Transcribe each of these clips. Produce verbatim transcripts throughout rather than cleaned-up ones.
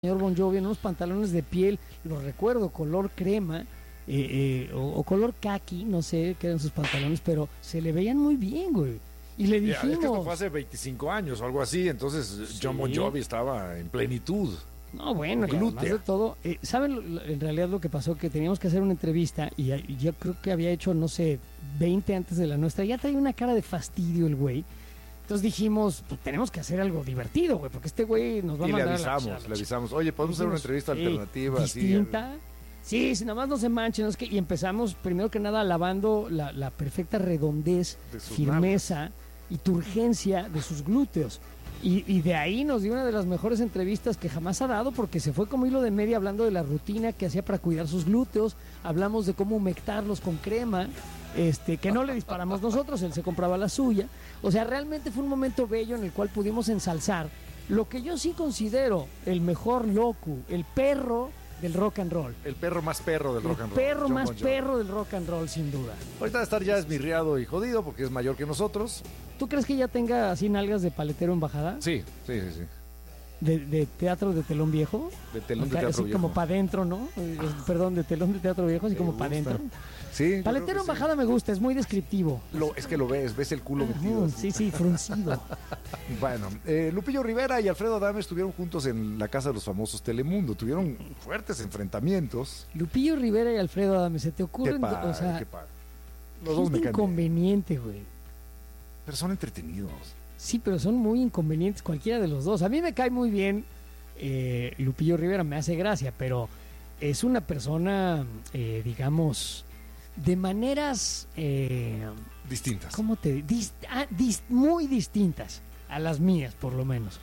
señor Bon Jovi en unos pantalones de piel, los recuerdo, color crema eh, eh, o, o color kaki, no sé qué eran sus pantalones, pero se le veían muy bien, güey. Y le Ya, es que esto dijimos... fue hace veinticinco años o algo así, entonces Sí. John Bon Jovi estaba en plenitud. No, bueno, y además de todo, eh, ¿saben lo- lo- en realidad lo que pasó? Que teníamos que hacer una entrevista y, y yo creo que había hecho, no sé, veinte antes de la nuestra. Ya traía una cara de fastidio el güey. Entonces dijimos, pues tenemos que hacer algo divertido, güey, porque este güey nos va a Y le mandar a la- avisamos, a la le ch- avisamos, oye, podemos hacer una Dijimos, entrevista "Ey, alternativa así. distinta. Sí, si nada más no se manchen, ¿no? Es que, y empezamos primero que nada alabando la, la perfecta redondez, De sus firmeza y turgencia de sus glúteos. Y, y de ahí nos dio una de las mejores entrevistas que jamás ha dado, porque se fue como hilo de media hablando de la rutina que hacía para cuidar sus glúteos. Hablamos de cómo humectarlos con crema, este, que no le disparamos nosotros, él se compraba la suya. O sea, realmente fue un momento bello en el cual pudimos ensalzar lo que yo sí considero el mejor locu, el perro del rock and roll. El perro más perro del El rock and roll. perro John más Bon Jovi. perro del rock and roll, sin duda. Ahorita va a estar ya esmirriado y jodido porque es mayor que nosotros. ¿Tú crees que ya tenga así nalgas de paletero en bajada? Sí, sí, sí, sí. De, de teatro de telón viejo. De telón de Acá, teatro así viejo. como para adentro, ¿no? Eh, es- Perdón, de telón de teatro viejo, así Me como para gusta. adentro. Sí. yo creo Paletero que en sí. bajada me gusta, es muy descriptivo. Lo, es que lo ves, ves el culo metido. Ujú, así. sí, sí, fruncido. Bueno, eh, Lupillo Rivera y Alfredo Adame estuvieron juntos en la casa de los famosos Telemundo. Tuvieron fuertes enfrentamientos. Lupillo Rivera y Alfredo Adame, ¿se te Qué ocurren? padre, o sea, qué padre. Los dos me gente caen bien, inconveniente, güey. pero son entretenidos. Sí, pero son muy inconvenientes cualquiera de los dos. A mí me cae muy bien eh, Lupillo Rivera, me hace gracia, pero es una persona, eh, digamos, de maneras, eh, Distintas. ¿cómo te dis- ah, dis- muy distintas a las mías, por lo menos.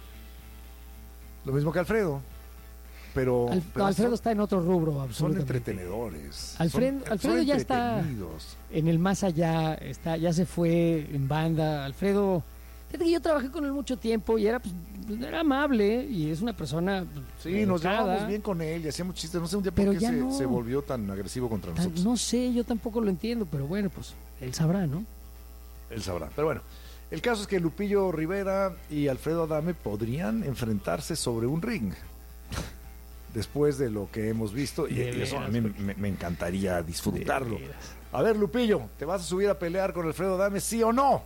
Lo mismo que Alfredo. Pero, Al- pero Alfredo son, está en otro rubro, son absolutamente. entretenedores. Alfredo- Son- Alfredo son ya está- entretenidos. En el más allá, está, ya se fue en banda. Alfredo, fíjate que yo trabajé con él mucho tiempo y era, pues, era amable y es una persona. Sí, nos educada. llevábamos bien con él y hacíamos chistes. No sé un día por Pero qué ya se, no. se volvió tan agresivo contra Tan- nosotros. no sé, yo tampoco lo entiendo, pero bueno, pues él sabrá, ¿no? Él sabrá. Pero bueno, el caso es que Lupillo Rivera y Alfredo Adame podrían enfrentarse sobre un ring. Después de lo que hemos visto, y, De y eso a veras, mí güey. me, me encantaría disfrutarlo. De veras. A ver, Lupillo, ¿te vas a subir a pelear con Alfredo Adame, sí o no?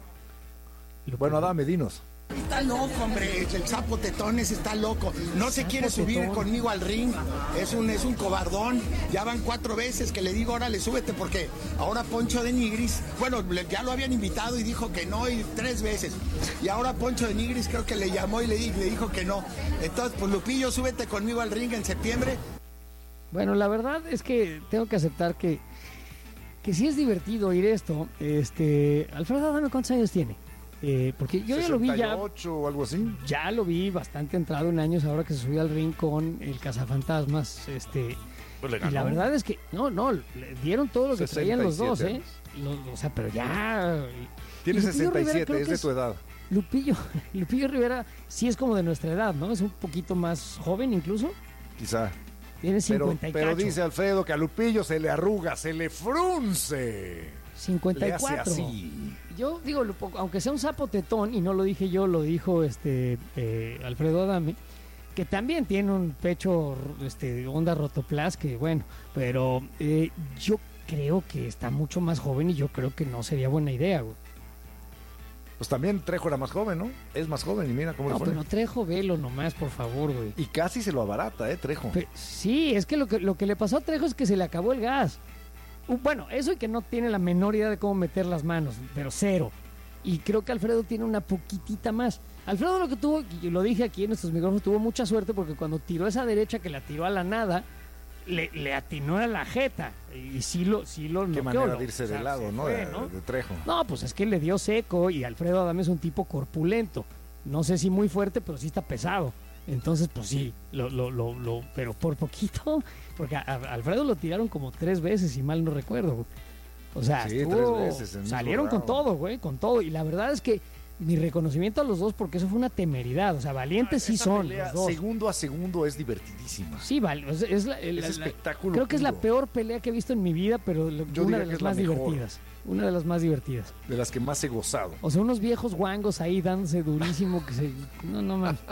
Lo Bueno, que- Adame, dinos. Está loco, hombre, el sapo tetones está loco. No se Sapo quiere subir tetón. conmigo al ring. Es un, es un cobardón. Ya van cuatro veces que le digo, órale, súbete, porque ahora Poncho de Nigris, bueno, le- ya lo habían invitado y dijo que no, y tres veces. Y ahora Poncho de Nigris creo que le llamó y le, di- le dijo que no. Entonces, pues Lupillo, súbete conmigo al ring en septiembre. Bueno, la verdad es que tengo que aceptar que, que sí es divertido oír esto. Este, Alfredo, dame cuántos años tiene. Eh, porque yo ya lo vi ya, sesenta y ocho o algo así. ya lo vi bastante entrado en años ahora que se subió al ring con el Cazafantasmas. Este, Pues le y la ganó. verdad es que, no, no, le dieron todo lo que traían los dos, ¿eh? sesenta y Los- o sea, pero ya. Tiene Y Lupillo Rivera sesenta y siete, creo es que de tu edad. Lupillo, Lupillo Rivera sí es como de nuestra edad, ¿no? Es un poquito más joven incluso. Quizá. Tiene Pero, cincuenta y pero cacho. dice Alfredo que a Lupillo se le arruga, se le frunce. cincuenta y Le hace cuatro. así. Yo digo, lo po- aunque sea un sapo tetón, y no lo dije yo, lo dijo este eh, Alfredo Adame, que también tiene un pecho este, onda rotoplas, que bueno, pero eh, yo creo que está mucho más joven y yo creo que no sería buena idea, güey. Pues también Trejo era más joven, ¿no? Es más joven y mira cómo No, le fue. pero Trejo, velo nomás, por favor, güey. Y casi se lo abarata, ¿eh? Trejo. Pe- Sí, es que lo, que lo que le pasó a Trejo es que se le acabó el gas. Uh, Bueno, eso y que no tiene la menor idea de cómo meter las manos, pero cero. Y creo que Alfredo tiene una poquitita más. Alfredo lo que tuvo, y lo dije aquí en estos micrófonos, tuvo mucha suerte porque cuando tiró esa derecha que la tiró a la nada, le, le atinó a la jeta. Y sí lo, sí lo Qué noqueó, manera lo- de irse o sea, de lado, se ¿no? fue, De, ¿no? de Trejo. No, pues es que le dio seco y Alfredo Adame es un tipo corpulento. No sé si muy fuerte, pero sí está pesado. Entonces, pues sí, lo, lo, lo, lo- pero por poquito, porque a, a Alfredo lo tiraron como tres veces, si mal no recuerdo. güey. O sea, Sí, estuvo- tres veces en el mismo salieron con round. todo, güey, con todo. Y la verdad es que mi reconocimiento a los dos, porque eso fue una temeridad. O sea, valientes sí Esa son pelea, los dos. segundo a segundo es divertidísima. Sí, vale. Es, es la- Es la- la- espectáculo creo que es la puro. peor pelea que he visto en mi vida, pero lo- Yo una diría de que las es la más mejor. divertidas. Una de las más divertidas. De las que más he gozado. O sea, unos viejos guangos ahí dándose durísimo que se... No, no mames.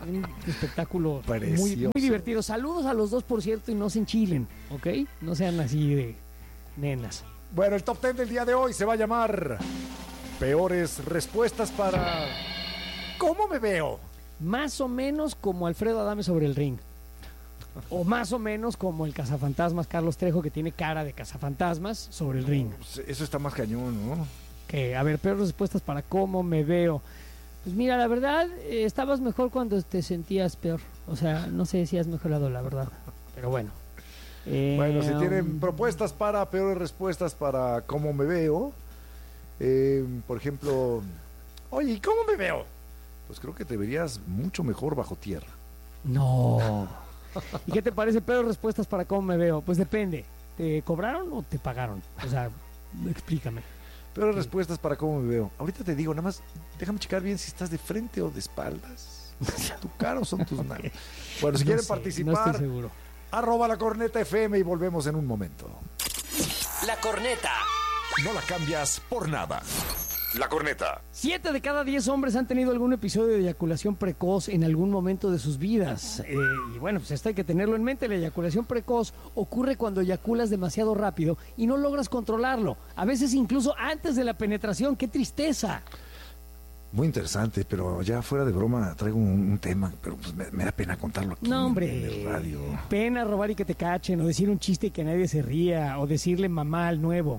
Un espectáculo muy, Precioso. muy divertido. Saludos a los dos, por cierto, y no se enchilen, ¿ok? No sean así de nenas. Bueno, el top ten del día de hoy se va a llamar Peores respuestas para ¿cómo me veo? Más o menos como Alfredo Adame sobre el ring. O más o menos como el cazafantasmas Carlos Trejo, que tiene cara de cazafantasmas sobre el ring. Eso está más cañón, ¿no? Que, a ver, peores respuestas para cómo me veo. Pues mira, la verdad, eh, estabas mejor cuando te sentías peor. O sea, no sé si has mejorado, la verdad. Pero bueno. Eh, Bueno, si tienen um, propuestas para peores respuestas para cómo me veo, eh, por ejemplo, oye, ¿y cómo me veo? Pues creo que te verías mucho mejor bajo tierra. No. ¿Y qué te parece peores respuestas para cómo me veo? Pues depende. ¿Te cobraron o te pagaron? O sea, explícame. Peores respuestas para cómo me veo. Ahorita te digo, nada más, déjame checar bien si estás de frente o de espaldas. ¿Tu cara o son tus manos? Bueno, si No quieren sé, participar, no estoy seguro. arroba la corneta F M y volvemos en un momento. La corneta. No la cambias por nada. La corneta. Siete de cada diez hombres han tenido algún episodio de eyaculación precoz en algún momento de sus vidas. Eh, y bueno, pues esto hay que tenerlo en mente. La eyaculación precoz ocurre cuando eyaculas demasiado rápido y no logras controlarlo. A veces incluso antes de la penetración. ¡Qué tristeza! Muy interesante, pero ya fuera de broma traigo un, un tema, pero pues me, me da pena contarlo aquí No, en hombre. el radio. Pena robar y que te cachen, o decir un chiste y que nadie se ría, o decirle mamá al nuevo.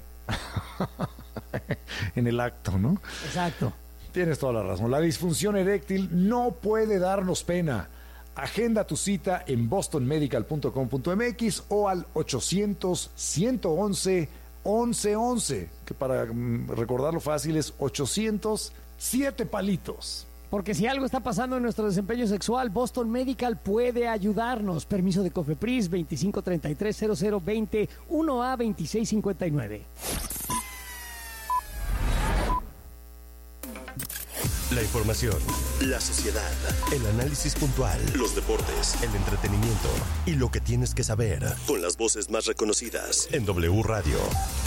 En el acto, ¿no? Exacto. Tienes toda la razón. La disfunción eréctil no puede darnos pena. Agenda tu cita en boston medical punto com punto m x o al ochocientos, ciento once, once once, que para mm, recordarlo fácil es ochocientos, siete palitos. Porque si algo está pasando en nuestro desempeño sexual, Boston Medical puede ayudarnos. Permiso de COFEPRIS veinticinco treinta y tres cero cero veinte uno A veintiséis cincuenta y nueve. La información, La sociedad. el análisis puntual, Los deportes. el entretenimiento y lo que tienes que saber Con las voces más reconocidas. en W Radio.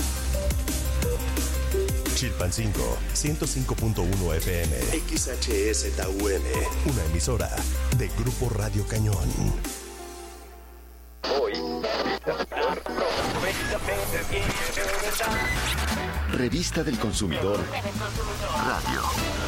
Chilpancingo, ciento cinco punto uno F M. X H S T U M. Una emisora de Grupo Radio Cañón. Revista del Consumidor Radio.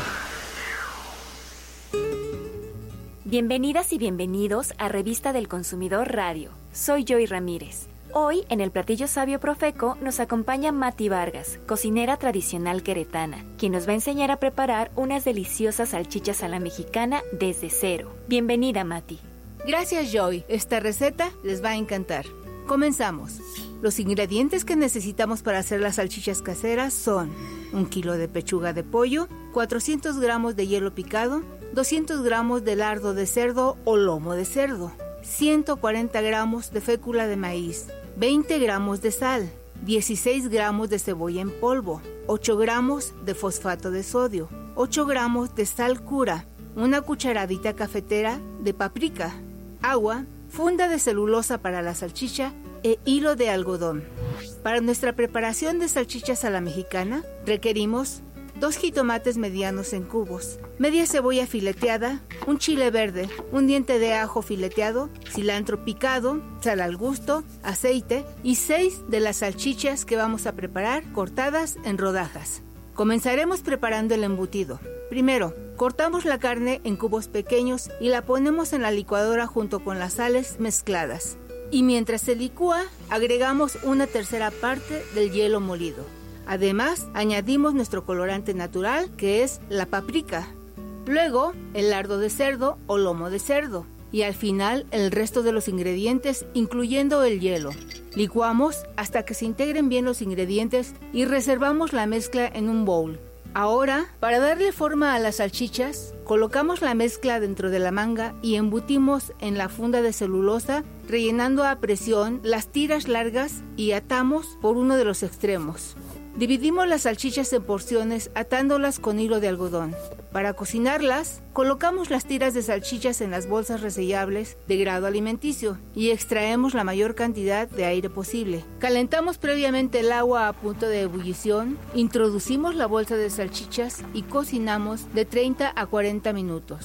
Bienvenidas y bienvenidos a Revista del Consumidor Radio. Soy Joy Ramírez. Hoy, en el Platillo Sabio Profeco, nos acompaña Mati Vargas, cocinera tradicional queretana, quien nos va a enseñar a preparar unas deliciosas salchichas a la mexicana desde cero. Bienvenida, Mati. Gracias, Joy. Esta receta les va a encantar. Comenzamos. Los ingredientes que necesitamos para hacer las salchichas caseras son un kilo de pechuga de pollo, cuatrocientos gramos de hielo picado, doscientos gramos de lardo de cerdo o lomo de cerdo, ciento cuarenta gramos de fécula de maíz, veinte gramos de sal, dieciséis gramos de cebolla en polvo, ocho gramos de fosfato de sodio, ocho gramos de sal cura, una cucharadita cafetera de paprika, agua, funda de celulosa para la salchicha e hilo de algodón. Para nuestra preparación de salchichas a la mexicana, requerimos dos jitomates medianos en cubos, media cebolla fileteada, un chile verde, un diente de ajo fileteado, cilantro picado, sal al gusto, aceite y seis de las salchichas que vamos a preparar cortadas en rodajas. Comenzaremos preparando el embutido. Primero, cortamos la carne en cubos pequeños y la ponemos en la licuadora junto con las sales mezcladas. Y mientras se licúa, agregamos una tercera parte del hielo molido. Además, añadimos nuestro colorante natural, que es la paprika. Luego, el lardo de cerdo o lomo de cerdo. Y al final, el resto de los ingredientes, incluyendo el hielo. Licuamos hasta que se integren bien los ingredientes y reservamos la mezcla en un bowl. Ahora, para darle forma a las salchichas, colocamos la mezcla dentro de la manga y embutimos en la funda de celulosa, rellenando a presión las tiras largas y atamos por uno de los extremos. Dividimos las salchichas en porciones atándolas con hilo de algodón. Para cocinarlas, colocamos las tiras de salchichas en las bolsas resellables de grado alimenticio y extraemos la mayor cantidad de aire posible. Calentamos previamente el agua a punto de ebullición, introducimos la bolsa de salchichas y cocinamos de treinta a cuarenta minutos.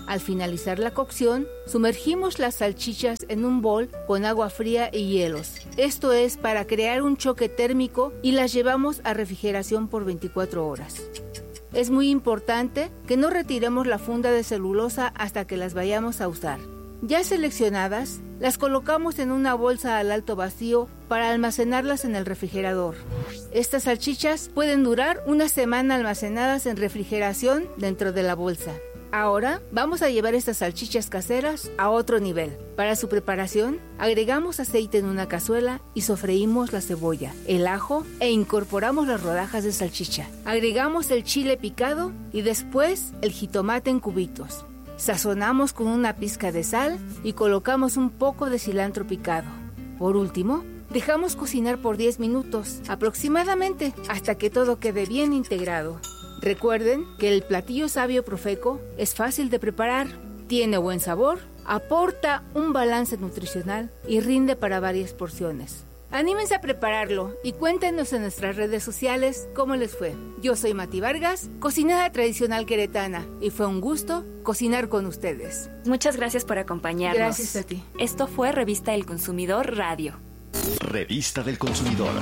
Al finalizar la cocción, sumergimos las salchichas en un bol con agua fría y hielos. Esto es para crear un choque térmico y las llevamos a refrigeración por veinticuatro horas. Es muy importante que no retiremos la funda de celulosa hasta que las vayamos a usar. Ya seleccionadas, las colocamos en una bolsa al alto vacío para almacenarlas en el refrigerador. Estas salchichas pueden durar una semana almacenadas en refrigeración dentro de la bolsa. Ahora vamos a llevar estas salchichas caseras a otro nivel. Para su preparación, agregamos aceite en una cazuela y sofreímos la cebolla, el ajo e incorporamos las rodajas de salchicha. Agregamos el chile picado y después el jitomate en cubitos. Sazonamos con una pizca de sal y colocamos un poco de cilantro picado. Por último, dejamos cocinar por diez minutos aproximadamente hasta que todo quede bien integrado. Recuerden que el platillo sabio Profeco es fácil de preparar, tiene buen sabor, aporta un balance nutricional y rinde para varias porciones. Anímense a prepararlo y cuéntenos en nuestras redes sociales cómo les fue. Yo soy Mati Vargas, cocinera tradicional queretana, y fue un gusto cocinar con ustedes. Muchas gracias por acompañarnos. Gracias a ti. Esto fue Revista del Consumidor Radio. Revista del Consumidor.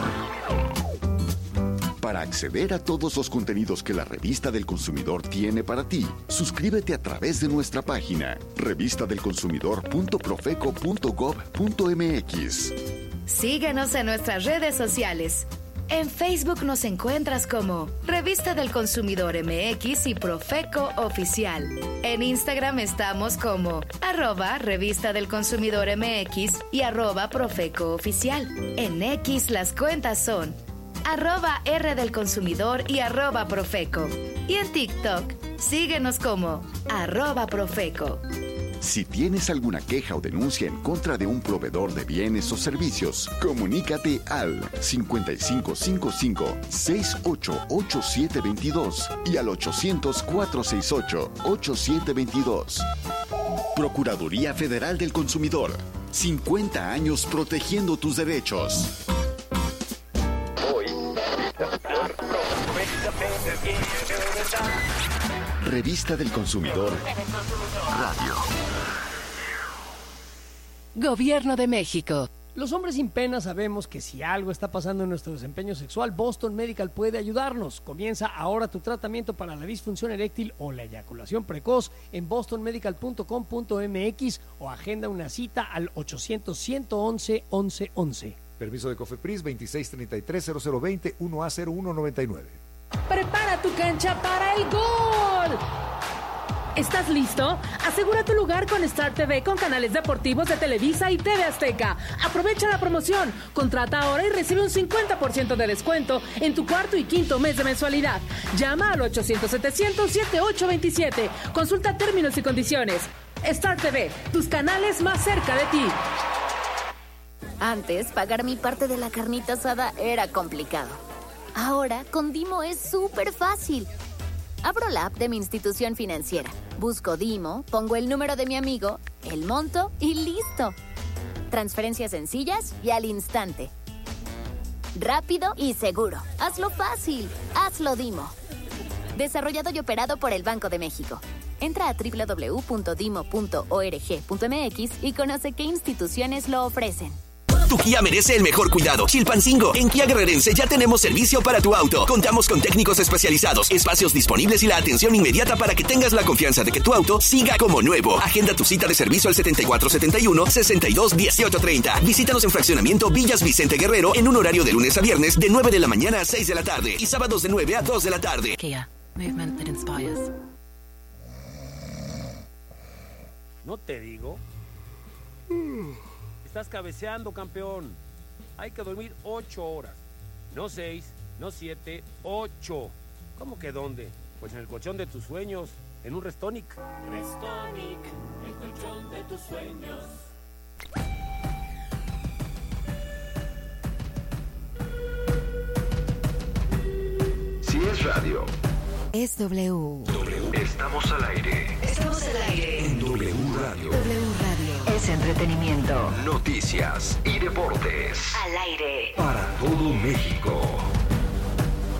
Para acceder a todos los contenidos que la Revista del Consumidor tiene para ti, suscríbete a través de nuestra página revista del consumidor punto profeco punto gob punto mx. Síguenos en nuestras redes sociales. En Facebook nos encuentras como Revista del Consumidor M X y Profeco Oficial. En Instagram estamos como arroba Revista del Consumidor M X y arroba Profeco Oficial. En X las cuentas son arroba R del Consumidor y arroba Profeco. Y en TikTok, síguenos como arroba Profeco. Si tienes alguna queja o denuncia en contra de un proveedor de bienes o servicios, comunícate al cincuenta y cinco cincuenta y cinco, sesenta y ocho, ochenta y siete veintidós y al ochocientos, cuatrocientos sesenta y ocho, ochenta y siete veintidós. Procuraduría Federal del Consumidor. cincuenta años protegiendo tus derechos. Revista del Consumidor Radio. Gobierno de México. Los hombres sin pena sabemos que si algo está pasando en nuestro desempeño sexual, Boston Medical puede ayudarnos. Comienza ahora tu tratamiento para la disfunción eréctil o la eyaculación precoz en boston medical punto com punto mx o agenda una cita al ochocientos, ciento once, once once. Permiso de COFEPRIS veintiséis treinta y tres, cero cero veinte, uno A cero uno noventa y nueve. Prepara tu cancha para el gol. ¿Estás listo? Asegura tu lugar con Star T V con canales deportivos de Televisa y T V Azteca. Aprovecha la promoción. Contrata ahora y recibe un cincuenta por ciento de descuento en tu cuarto y quinto mes de mensualidad. Llama al ochocientos, setecientos, setenta y ocho veintisiete. Consulta términos y condiciones. Star T V, tus canales más cerca de ti. Antes, pagar mi parte de la carnita asada era complicado. Ahora, con Dimo es súper fácil. Abro la app de mi institución financiera, busco Dimo, pongo el número de mi amigo, el monto y listo. Transferencias sencillas y al instante. Rápido y seguro. Hazlo fácil. Hazlo Dimo. Desarrollado y operado por el Banco de México. Entra a doble u doble u doble u punto dimo punto org punto mx y conoce qué instituciones lo ofrecen. Tu Kia merece el mejor cuidado. Chilpancingo. En Kia Guerrerense ya tenemos servicio para tu auto. Contamos con técnicos especializados, espacios disponibles y la atención inmediata para que tengas la confianza de que tu auto siga como nuevo. Agenda tu cita de servicio al setenta y cuatro setenta y uno, sesenta y dos dieciocho treinta. Visítanos en Fraccionamiento Villas Vicente Guerrero en un horario de lunes a viernes de nueve de la mañana a seis de la tarde y sábados de nueve a dos de la tarde. Kia. Movement that inspires. ¿No te digo? Estás cabeceando, campeón. Hay que dormir ocho horas. No seis, no siete, ocho. ¿Cómo que dónde? Pues en el colchón de tus sueños, en un Restonic. Restonic, el colchón de tus sueños. Si es radio, es W. W. Estamos al aire. Estamos al aire. En W Radio. W Radio. Es entretenimiento. Noticias y deportes. Al aire. Para todo México.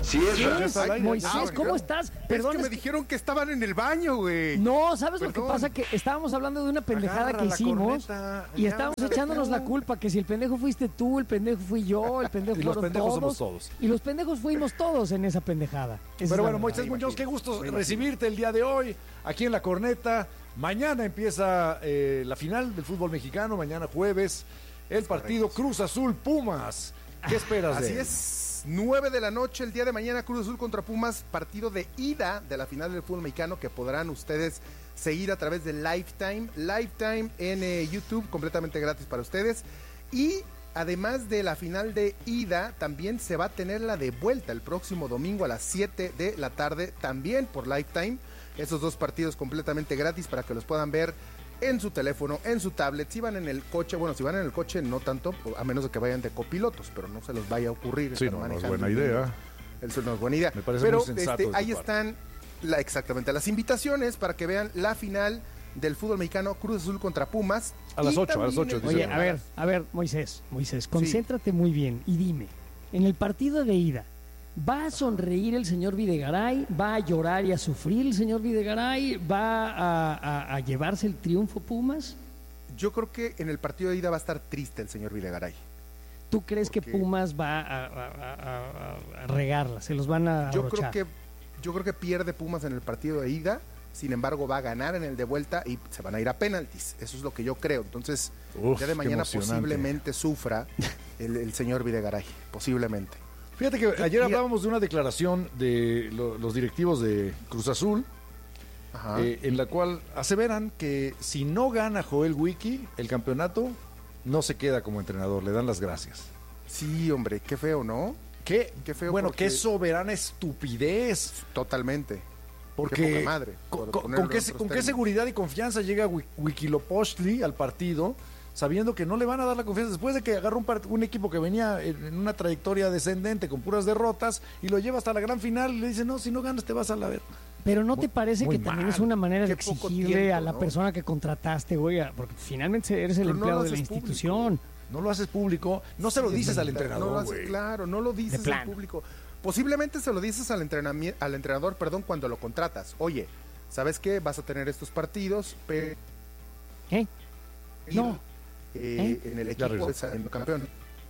Sí, es Moisés, al aire. Moisés, Ah, ¿cómo bueno. estás? Perdón, es que me dijeron que estaban en el baño, güey. No, ¿sabes Perdón. lo que pasa? Que estábamos hablando de una pendejada Agarra que la hicimos corneta, y ya, estábamos ándale, echándonos tú. la culpa, que si el pendejo fuiste tú, el pendejo fui yo, el pendejo Y los fueron pendejos todos, somos todos. Y los pendejos fuimos todos en esa pendejada. Esa es Pero la bueno, verdad. Moisés Muñoz, qué gusto recibirte el día de hoy aquí en La Corneta. Mañana empieza eh, la final del fútbol mexicano, mañana jueves, el partido Cruz Azul Pumas. ¿Qué esperas de Así él? es, nueve de la noche el día de mañana, Cruz Azul contra Pumas, partido de ida de la final del fútbol mexicano que podrán ustedes seguir a través de Lifetime, Lifetime en eh, YouTube, completamente gratis para ustedes. Y además de la final de ida, también se va a tener la de vuelta el próximo domingo a las siete de la tarde, también por Lifetime. Esos dos partidos completamente gratis para que los puedan ver en su teléfono, en su tablet. Si van en el coche, bueno, si van en el coche no tanto, a menos de que vayan de copilotos, pero no se los vaya a ocurrir. Sí, estar no, no es manejando. buena idea. Eso no es buena idea. Me parece pero muy sensato este, de tu ahí parte. están la, exactamente las invitaciones para que vean la final del fútbol mexicano, Cruz Azul contra Pumas. A las Y ocho, a las también ocho, el- Oye, a ver, a ver, Moisés, Moisés, concéntrate muy bien y dime, en el partido de ida, ¿va a sonreír el señor Videgaray? ¿Va a llorar y a sufrir el señor Videgaray? ¿Va a, a- a llevarse el triunfo Pumas? Yo creo que en el partido de ida va a estar triste el señor Videgaray. ¿Tú crees que Porque- Pumas va a, a- a- a- a regarla? ¿Se los van a Yo creo abrochar? que yo creo que pierde Pumas en el partido de ida, sin embargo va a ganar en el de vuelta y se van a ir a penaltis. Eso es lo que yo creo. Entonces, Uf, el día de qué mañana emocionante. posiblemente sufra el, el señor Videgaray, posiblemente. Fíjate que ayer Mira- hablábamos de una declaración de lo- los directivos de Cruz Azul, Ajá. eh, en la cual aseveran que si no gana Joel Wiki el campeonato, no se queda como entrenador, le dan las gracias. Sí, hombre, qué feo, ¿no? Qué, Qué feo. bueno, porque- qué soberana estupidez. Totalmente. Porque Qué poca madre, con, por con- ponerlo con qué, en se- otros con qué términos. seguridad y confianza llega Wi- Wikilopochtli al partido, sabiendo que no le van a dar la confianza después de que agarra un, part- un equipo que venía en, en una trayectoria descendente con puras derrotas y lo lleva hasta la gran final y le dice, no, si no ganas te vas a la ver. Pero ¿no te Muy- parece muy que también mal. es una manera de Qué poco exigirle tiempo, a la ¿no? persona que contrataste, güey? a- Porque finalmente eres el Pero no empleado lo de la haces institución. No lo haces público, no se lo dices al No lo entrenador, haces, güey. claro, no lo dices De al plano. público. Posiblemente se lo dices al, entrenami- al entrenador, perdón, cuando lo contratas. Oye, ¿sabes qué? Vas a tener estos partidos, pero ¿Eh? No. eh, en el Ya equipo regresó. en el campeón.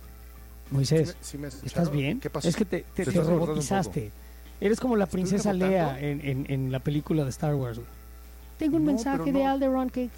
Moisés, ¿Sí me ¿estás escucharon? bien? ¿Qué pasó? Es que te, te, Se te está rebotando un robotizaste. Eres como la princesa rebotando? Lea en, en, en la película de Star Wars, güey. Tengo un No, mensaje pero de no. Alderaan que...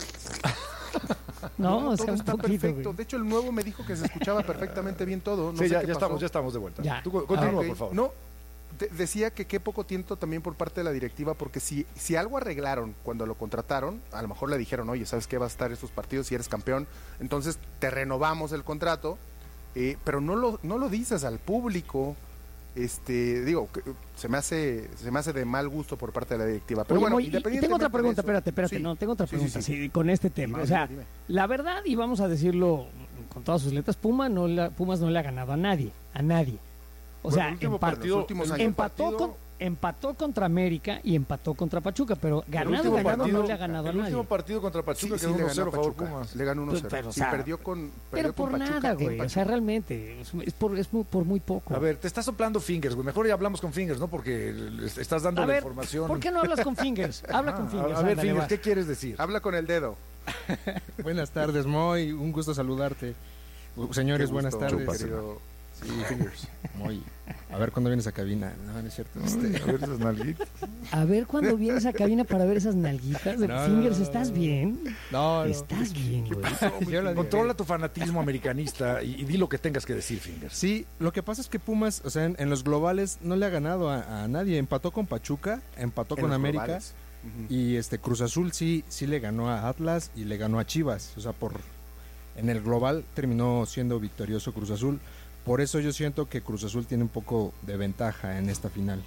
No, o sea, todo un está poquito, perfecto. güey. De hecho, el nuevo me dijo que se escuchaba perfectamente bien todo. No Sí, sé ya, qué ya pasó. estamos, ya estamos de vuelta. Ya. Tú co- continúa, Ok, por favor. No, de- decía que qué poco tiempo también por parte de la directiva, porque si, si algo arreglaron cuando lo contrataron, a lo mejor le dijeron, oye, ¿sabes qué? Va a estar estos partidos si eres campeón, entonces te renovamos el contrato, eh, pero no lo, no lo dices al público. Este, digo, que, uh, se me hace se me hace de mal gusto por parte de la directiva. Pero Oye, bueno, Moy, y- y independientemente tengo otra de pregunta, eso- espérate, espérate, sí. no, tengo otra Sí, sí, pregunta sí. sí, con este tema. Dime, o sea, dime, dime. la verdad, y vamos a decirlo con todas sus letras, Puma no la, Pumas no le ha ganado a nadie, a nadie. O Bueno, sea, el último empa- partido- los últimos años. empató, partido- con, empató contra América y empató contra Pachuca, pero El ganado, último ganado partido- no le ha ganado a el nadie. último partido contra Sí, Pachuca sí, quedó le uno ganó cero a a favor Pachuca. Pumas. Le ganó uno cero. Pero, o Sí, sea, perdió con Pero perdió por con Pachuca nada, en güey. O sea, Pachuca. realmente, es, es por, es muy, por muy poco. A ver, te estás soplando fingers, güey. Mejor ya hablamos con fingers, ¿no? Porque les estás dando A la ver, información. ¿por qué no hablas con Fingers? Habla Ah, con a- Fingers. A ver, ándale, fingers, vas. ¿qué quieres decir? Habla con el dedo. Buenas tardes, Moy. Un gusto saludarte. Uh, Señores, Qué buenas gusto, tardes. querido. Sí, Fingers. Moy. A ver cuándo vienes a cabina. No, no es cierto. Este, A ver esas nalguitas. A ver cuando vienes a cabina para ver esas nalguitas de No, no, Fingers, no, ¿estás no. bien? No, no. ¿Estás bien, güey? Yo la dije. Controla tu fanatismo americanista y, y di lo que tengas que decir, fingers. Sí, lo que pasa es que Pumas, o sea, en, en los globales no le ha ganado a, a nadie. Empató con Pachuca, empató En con los América. globales. Ujú. Y este Cruz Azul sí, sí le ganó a Atlas y le ganó a Chivas. O sea, por en el global terminó siendo victorioso Cruz Azul. Por eso yo siento que Cruz Azul tiene un poco de ventaja en esta final.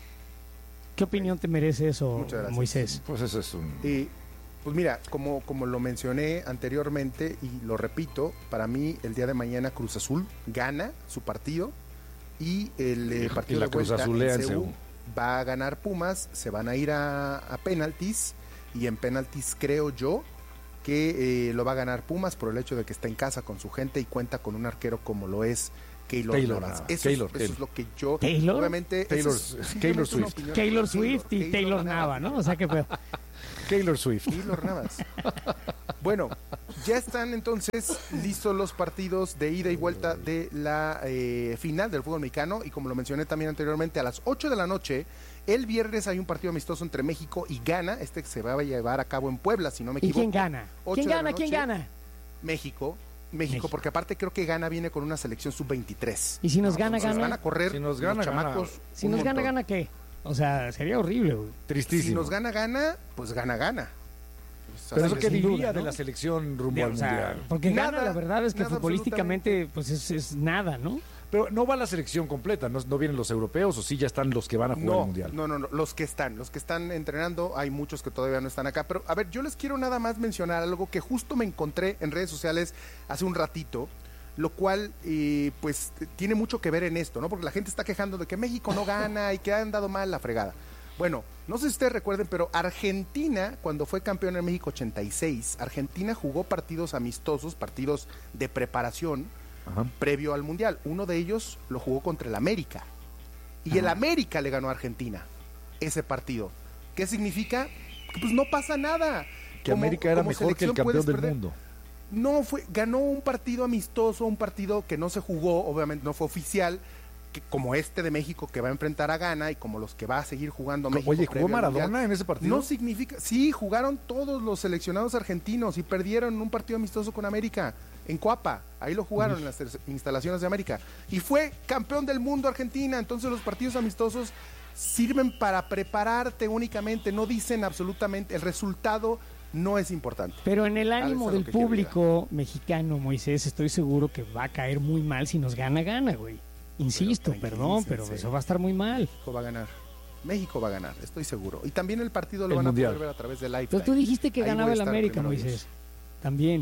¿Qué opinión te merece eso, Muchas gracias. Moisés? Pues eso es un... Y pues mira, como, como lo mencioné anteriormente y lo repito, para mí el día de mañana Cruz Azul gana su partido y el eh, partido Y la de vuelta Cruz Azulea en en Seúl Seúl. va a ganar Pumas, se van a ir a, a penaltis y en penaltis creo yo que eh, lo va a ganar Pumas por el hecho de que está en casa con su gente y cuenta con un arquero como lo es Keylor, Taylor, Navas. no, Eso, Taylor, es, eso Taylor. es lo que yo... ¿Taylor? Obviamente... Taylor, eso es Taylor simplemente una Swift. opinión. Taylor Swift y Taylor, Taylor Navas. Nava, ¿no? O sea que pedo. Taylor Swift. Keylor Navas. Bueno, ya están entonces listos los partidos de ida y vuelta de la eh, final del fútbol mexicano y como lo mencioné también anteriormente, a las ocho de la noche, el viernes hay un partido amistoso entre México y Ghana, este que se va a llevar a cabo en Puebla, si no me ¿Y equivoco. quién gana? ocho ¿Quién de la gana? ¿Quién noche, gana? México. México, México. porque aparte creo que Ghana viene con una selección sub veintitrés. ¿Y si nos gana, Entonces gana? van a correr Si nos gana, los gana. chamacos. Si un nos gana, montón. ¿gana qué? O sea, sería horrible, güey. Tristísimo. Si nos gana, gana, pues gana, gana. Pero eso Sin que duda, diría ¿no? de la selección rumbo De- al o sea, mundial. porque Nada, gana, la verdad es que nada, futbolísticamente pues es, es nada, ¿no? Pero no va la selección completa, no, no vienen los europeos o sí ya están los que van a jugar No, el mundial. no, no, no, los que están, los que están entrenando, hay muchos que todavía no están acá, pero a ver, yo les quiero nada más mencionar algo que justo me encontré en redes sociales hace un ratito, lo cual eh, pues tiene mucho que ver en esto, ¿no? Porque la gente está quejando de que México no gana y que han dado mal la fregada. Bueno, no sé si ustedes recuerden, pero Argentina, cuando fue campeón en México ochenta y seis, Argentina jugó partidos amistosos, partidos de preparación, Ajá. previo al Mundial. Uno de ellos lo jugó contra el América. Y Ajá. el América le ganó a Argentina ese partido. ¿Qué significa? Que pues no pasa nada. Que Como- América era como mejor que el selección campeón puedes del perder. mundo. No, fue, ganó un partido amistoso, un partido que no se jugó, obviamente no fue oficial, que, como este de México que va a enfrentar a Ghana y como los que va a seguir jugando México. Oye, ¿jugó previo al Maradona Mundial. en ese partido? No significa, sí, jugaron todos los seleccionados argentinos y perdieron un partido amistoso con América en Coapa, ahí lo jugaron en las ter- instalaciones de América y fue campeón del mundo Argentina. Entonces los partidos amistosos sirven para prepararte únicamente, no dicen absolutamente, el resultado no es importante. Pero en el ánimo Ah, eso es lo del que quiero público mexicano, Moisés, estoy seguro que va a caer muy mal si nos gana, gana, güey. Insisto, Pero perdón, pero tranquilícense. eso va a estar muy mal. México va a ganar. México va a ganar, estoy seguro. Y también el partido lo El van mundial. a poder ver a través de Live. Pero tú dijiste que Ahí ganaba voy a el estar América, primero Moisés. Dios. También.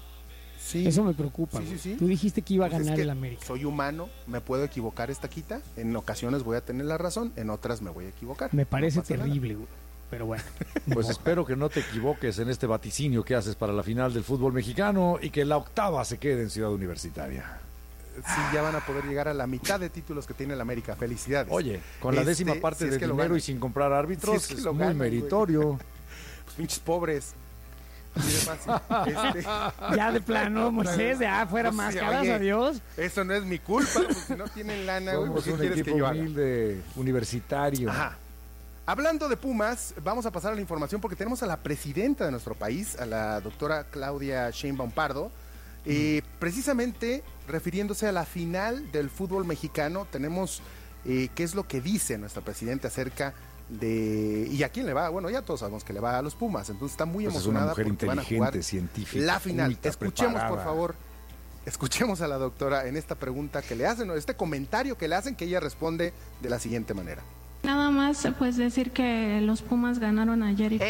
Sí. Eso me preocupa. Sí, sí, güey. sí. Tú dijiste que iba a Pues es ganar que el América. Soy humano, me puedo equivocar esta quita. En ocasiones voy a tener la razón, en otras me voy a equivocar. Me parece No pasa nada. terrible, güey. Pero bueno. Pues No. espero que no te equivoques en este vaticinio que haces para la final del fútbol mexicano y que la octava se quede en Ciudad Universitaria. Sí, ya van a poder llegar a la mitad de títulos que tiene el América. Felicidades. Oye, con la Este, décima parte si es de que lo dinero ganan. y sin comprar árbitros, Si es que es lo muy ganan, güey. meritorio. Pues pinches pobres. Así de fácil. Este, Ya de plano, Moisés, ya fuera pues, máscaras, oye, adiós. Eso no es mi culpa, pues, si no tienen lana, güey, Somos ¿qué un quieres equipo que yo haga? humilde, universitario. Ajá. Hablando de Pumas, vamos a pasar a la información porque tenemos a la presidenta de nuestro país, a la doctora Claudia Sheinbaum Pardo, eh, precisamente refiriéndose a la final del fútbol mexicano. Tenemos eh, qué es lo que dice nuestra presidenta acerca de... ¿Y a quién le va? Bueno, ya todos sabemos que le va a los Pumas, entonces está muy Pues es una emocionada mujer porque van a inteligente, jugar científica, la final. culta, Escuchemos, por preparada. favor, escuchemos a la doctora en esta pregunta que le hacen, o este comentario que le hacen, que ella responde de la siguiente manera. Nada más pues decir que los Pumas ganaron ayer y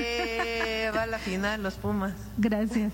Eh, va a la final los Pumas. Gracias.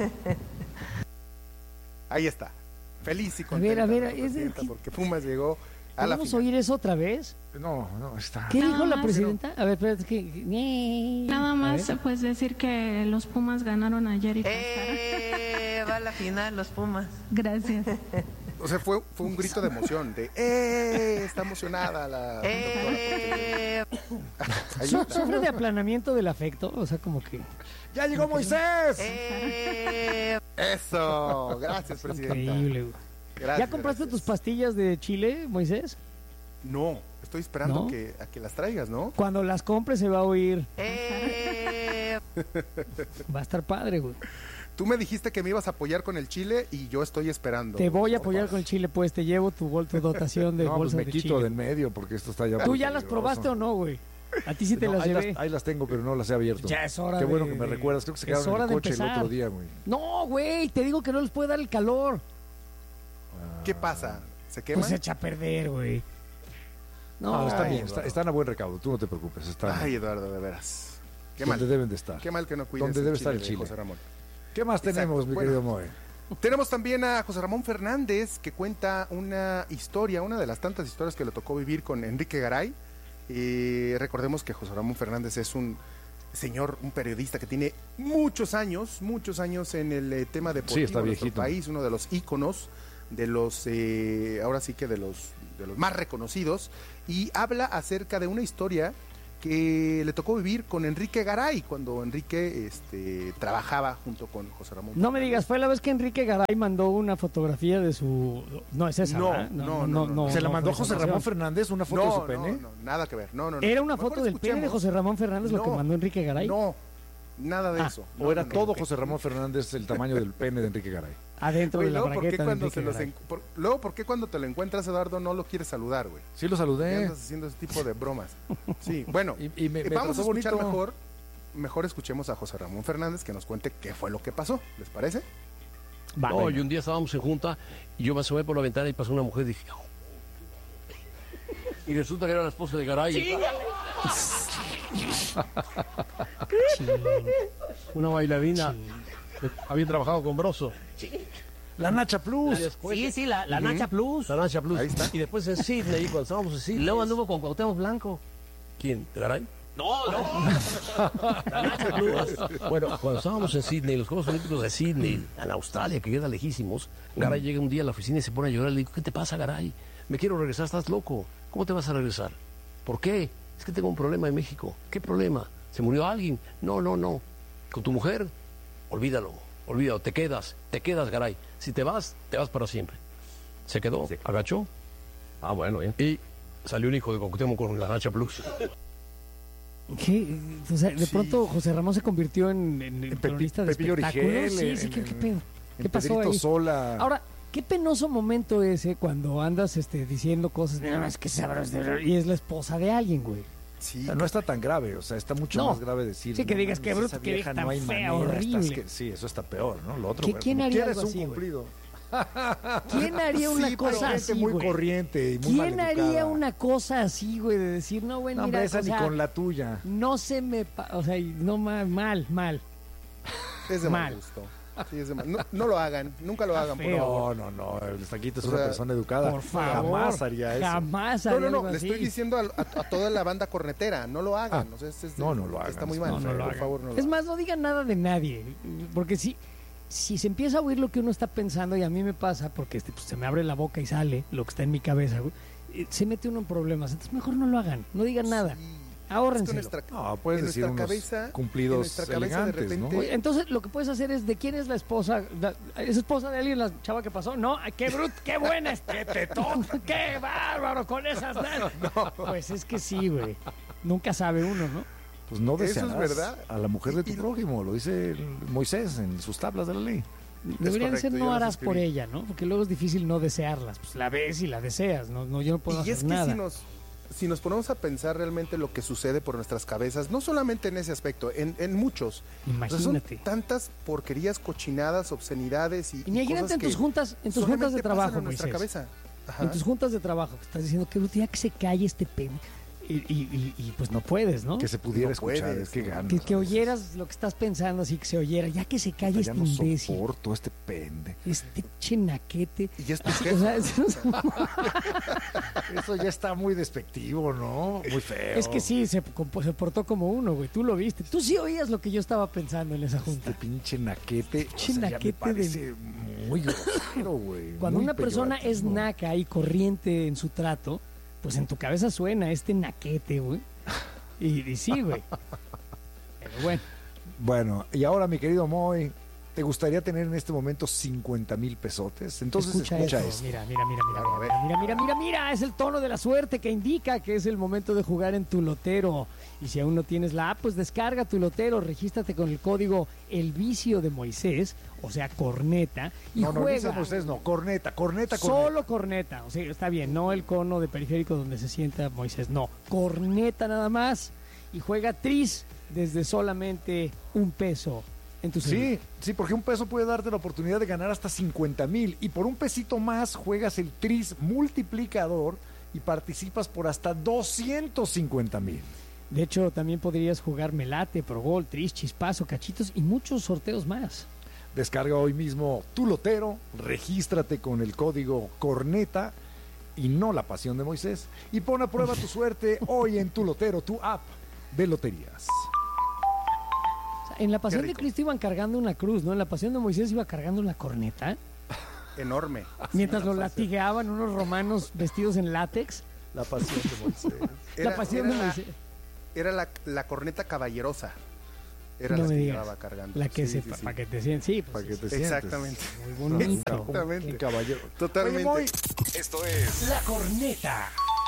Ahí está. Feliz y A contenta. ver, a ver, la es de- presidenta, porque Pumas llegó a la ¿Podemos final. oír eso otra vez? No, no, está. ¿Qué Nada dijo la más. presidenta? A ver, espérate, que... Nada A más ver. pues decir que los Pumas ganaron ayer y Eh, va a la final los Pumas. Gracias. O sea, fue, fue un grito de emoción, de ¡eh! Está emocionada la Eh, doctora. Ahí Su- está. ¿Sufre de aplanamiento del afecto? O sea, como que... ¡Ya llegó Moisés! eh, Eso, gracias, presidenta. Increíble, güey. Gracias, ¿Ya compraste gracias. tus pastillas de Chile, Moisés? No, estoy esperando ¿No? que, a que las traigas, ¿no? Cuando las compres se va a oír. eh, Va a estar padre, güey. Tú me dijiste que me ibas a apoyar con el Chile y yo estoy esperando. Te voy a apoyar Papás. con el Chile, pues te llevo tu, bol- tu dotación de No, pues bolsas me de quito chile. del medio porque esto está ya ¿Tú muy ya las peligroso. probaste o no, güey? A ti sí te No, las ahí, llevé. las, ahí las tengo, pero no las he abierto. Ya es hora Qué bueno de- que me de- recuerdas. Creo que se es quedaron hora en de el coche el empezar. otro día, güey. No, güey, te digo que no les puede dar el calor. ¿Qué pasa? ¿Se quema? Pues se echa a perder, güey. No, No, están bien, Eduardo. está- están a buen recaudo. Tú no te preocupes. Están Ay, Eduardo, de veras. Qué donde mal. deben de estar. Qué mal que no cuides Donde debe estar el de Chile. José Ramón. ¿Qué más Exacto. tenemos, mi Bueno. querido Moe? Tenemos también a José Ramón Fernández, que cuenta una historia, una de las tantas historias que le tocó vivir con Enrique Garay. Y recordemos que José Ramón Fernández es un señor, un periodista que tiene muchos años, muchos años en el eh, tema deportivo Sí, está de nuestro viejito. país, uno de los íconos de los, eh, ahora sí que de los, de los más reconocidos, y habla acerca de una historia que le tocó vivir con Enrique Garay, cuando Enrique este, trabajaba junto con José Ramón. No me digas, fue la vez que Enrique Garay mandó una fotografía de su... No, es esa, No, ¿verdad? no, no, no. ¿Se la no mandó fue José esa Ramón ocasión. Fernández una foto No, de su pene? no, no, nada que ver. No, no, no. ¿Era una Mejor foto del pene de escuchemos. José Ramón Fernández lo que No, mandó Enrique Garay? No, nada de Ah, eso. ¿O No, era no, no. todo José Ramón Fernández el tamaño del pene de Enrique Garay? Adentro Güey, de la luego, ¿por qué bragueta de cuando Enrique se los Garay. en- por- luego, ¿por qué cuando te lo encuentras, Eduardo, no lo quieres saludar, güey? Sí lo ¿Qué saludé. andas haciendo ese tipo de bromas? Sí, bueno, Y, y me, eh, me vamos a trató escuchar bonito. mejor, mejor escuchemos a José Ramón Fernández que nos cuente qué fue lo que pasó, ¿les parece? Va, No, venga. y un día estábamos en junta y yo me asomé por la ventana y pasó una mujer y dije... "Oh". Y resulta que era la esposa de Garay. Una bailarina. que Había trabajado con Broso. La Nacha Plus. Y después- Sí, sí, la, la Ujú. Nacha Plus. La Nacha Plus. Ahí está. Y después en Sydney, cuando estábamos en Y Sydney. luego anduvo con Cuauhtémoc Blanco. ¿Quién? ¿Garay? No, no. La Nacha Plus. Bueno, cuando estábamos en Sydney, los Juegos Olímpicos de Sydney, en Australia, que queda lejísimos, Garay llega un día a la oficina y se pone a llorar. Le digo, ¿qué te pasa, Garay? Me quiero regresar, estás loco. ¿Cómo te vas a regresar? ¿Por qué? Es que tengo un problema en México. ¿Qué problema? ¿Se murió alguien? No, no, no. ¿Con tu mujer? Olvídalo, olvídalo. Te quedas, te quedas, Garay. Si te vas, te vas para siempre. Se quedó, agachó. Ah, bueno, bien. Y salió un hijo de Cuauhtémoc con la Nacha Plus. ¿Qué? O sea, de pronto José Ramón se convirtió en, en, en Pepi- cronista de Pepillo espectáculos. Origel, Sí, sí, en- ¿qué, qué en- pedo? ¿Qué en pasó Pedrito ahí? Sola. Ahora, qué penoso momento ese cuando andas este, diciendo cosas, "No, es que sabroso", y es la esposa de alguien, güey. Sí. O sea, no está tan grave, o sea, está mucho No. más grave decir. Sí, que "No digas, mames, qué bruto, esa qué vieja tan no hay fea, manera, horrible". estás que- sí, eso está peor, ¿no? Lo otro, ¿Qué- bueno, quién como haría quieras, algo es un así, güey? cumplido. ¿Quién haría una Sí, pero cosa gente así, muy güey? corriente y muy ¿Quién haría maleducada. una cosa así, güey, de decir, no, güey, No, mira, hombre, esa o ni sea, con la tuya. no se me... pa- o sea, y no, ma- mal, mal. Es de mal Mal. gusto. Sí, es de mal- no, no lo hagan, nunca lo hagan, por feo. favor. No, no, no, el Taquito es O una sea, persona educada. por favor, Jamás haría eso. Jamás No, haría no, no, algo le así. estoy diciendo a, a- a toda la banda cornetera, no lo hagan. Ah, o sea, este es- no, no lo hagan, Está muy es mal, muy feo, por por favor, no lo Es hagan. más, no digan nada de nadie, porque si, si se empieza a oír lo que uno está pensando, y a mí me pasa, porque este, pues, se me abre la boca y sale lo que está en mi cabeza, güey, eh, se mete uno en problemas. Entonces mejor no lo hagan, no digan nada. Ahórrenselo. Es que nuestra- No, puedes en decir nuestra unos cabeza- cumplidos en nuestra cabeza de elegantes, ¿no? repente- Oye, entonces lo que puedes hacer es de quién es la esposa. La- ¿Es esposa de alguien la chava que pasó? No, ay, qué brut, qué buena, es- qué tetón, qué bárbaro con esas. Pues es que sí, güey. Nunca sabe uno, ¿no? Pues no Eso es desearás verdad. a la mujer de tu Y- y- prójimo, lo dice Moisés en sus tablas de la ley. Deberían correcto, ser yo no las harás por escribí. ella, ¿no? Porque luego es difícil no desearlas. Pues la ves y la deseas, no, no yo no puedo Y hacer es que nada. si nos, si nos ponemos a pensar realmente lo que sucede por nuestras cabezas, no solamente en ese aspecto, en, en muchos. O sea, son Imagínate. tantas porquerías, cochinadas, obscenidades y, y Imagínate cosas en tus que juntas, en tus juntas solamente de pasan trabajo, en nuestra Moisés. cabeza. Ajá. En tus juntas de trabajo, que estás diciendo que ya que se calle este pen. Y, y- y- y, pues no puedes, ¿no? Que se pudiera No escuchar, puedes, es que no. ganas. Que, que a veces. oyeras lo que estás pensando, así que se oyera, ya que se calle Ya este no imbécil, soporto este pende. este chenaquete. Y ya es tu O jefe. sea, es, Eso ya está muy despectivo, ¿no? Muy feo. es que sí, se, compo- se portó como uno, güey. Tú lo viste. Tú sí oías lo que yo estaba pensando en esa junta. Este pinche naquete. Pinche o sea, ya me naquete de- parece muy grosero, güey. Cuando muy una persona es peyorativo. naca y corriente en su trato, pues en tu cabeza suena este naquete, güey. Y, y sí, güey. Pero bueno. Bueno, y ahora, mi querido Moy, ¿te gustaría tener en este momento cincuenta mil pesotes? Entonces escucha, Escucha, eso. esto. Mira, mira, mira, mira, Claro, a mira, ver. mira, mira, mira, mira, es el tono de la suerte que indica que es el momento de jugar en tu lotero. Y si aún no tienes la app, pues descarga tu lotero, regístrate con el código El Vicio de Moisés, o sea, corneta, y No, no, juega. dice Moisés, no, corneta, corneta, corneta. Solo corneta, o sea, está bien, no el cono de periférico donde se sienta Moisés, no, corneta nada más, y juega tris desde solamente un peso en tu celular. Sí, sí, porque un peso puede darte la oportunidad de ganar hasta cincuenta mil y por un pesito más juegas el tris multiplicador y participas por hasta doscientos cincuenta mil. De hecho, también podrías jugar Melate, Pro Gol, Tris, Chispazo, Cachitos y muchos sorteos más. Descarga hoy mismo tu lotero, regístrate con el código corneta y no la pasión de Moisés y pon a prueba tu suerte hoy en tu lotero, tu app de loterías. O sea, en la Pasión Qué de rico. Cristo iban cargando una cruz, ¿no? En la Pasión de Moisés iba cargando la corneta. enorme. Mientras lo latigaban unos romanos vestidos en látex. La pasión de Moisés. Era, la pasión era de la- Moisés. Era la, la corneta caballerosa. Era No la me que digas. llevaba cargando. La que Sí, se sí, sí. para que te sientas. Sí, pues, Para que te sí. sientes. Exactamente. Muy bonito. Exactamente. Un caballero. Totalmente. Oye, Moy, esto es La Corneta.